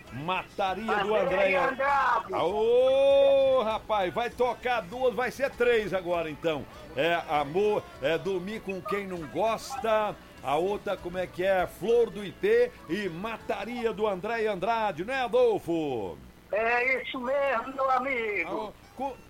Mataria do André Andrade. Ô, rapaz, vai tocar duas, vai ser três agora então. Amor, dormir com quem não gosta. A outra, como é que é? Flor do Ipê e Mataria do André Andrade, né, Adolfo? É isso mesmo, meu amigo.